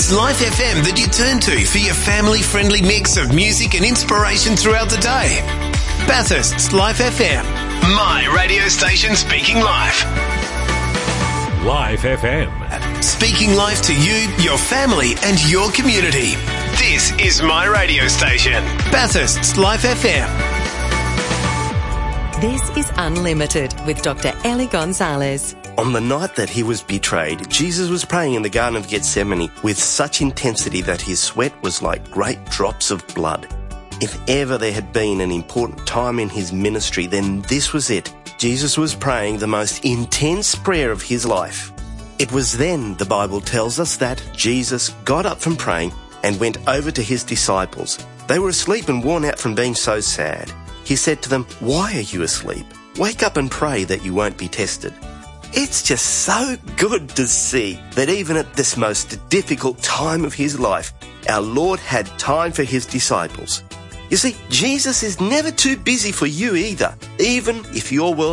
It's Life FM that you turn to for your family-friendly mix of music and inspiration throughout the day. Bathurst's Life FM, my radio station speaking life. Life FM. Speaking life to you, your family and your community. This is my radio station, Bathurst's Life FM. This is Unlimited with Dr. Ellie Gonzalez. On the night that he was betrayed, Jesus was praying in the Garden of Gethsemane with such intensity that his sweat was like great drops of blood. If ever there had been an important time in his ministry, then this was it. Jesus was praying the most intense prayer of his life. It was then, the Bible tells us, that Jesus got up from praying and went over to his disciples. They were asleep and worn out from being so sad. He said to them, "Why are you asleep? Wake up and pray that you won't be tested." It's just so good to see that even at this most difficult time of his life, our Lord had time for his disciples. You see, Jesus is never too busy for you either, even if your world